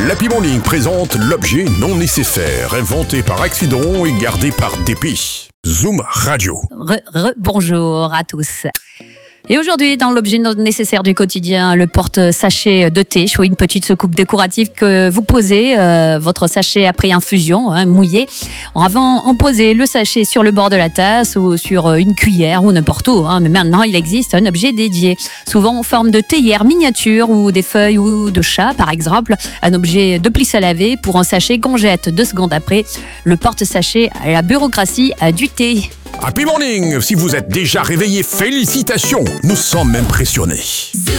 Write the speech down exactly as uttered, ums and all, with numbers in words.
L'Happy Morning présente l'objet non nécessaire, inventé par accident et gardé par dépit. Zoom Radio. Re, re, bonjour à tous. Et aujourd'hui, dans l'objet non nécessaire du quotidien, le porte-sachet de thé, ou une petite soucoupe décorative que vous posez, euh, votre sachet après infusion, hein, mouillé. Avant, on posait le sachet sur le bord de la tasse ou sur une cuillère ou n'importe où. Hein, mais maintenant, il existe un objet dédié, souvent en forme de théière miniature ou des feuilles ou de chat, par exemple. Un objet de plisse à laver pour un sachet qu'on jette deux secondes après. Le porte-sachet à la bureaucratie a du thé. Happy Morning! Si vous êtes déjà réveillé, félicitations! Nous sommes impressionnés.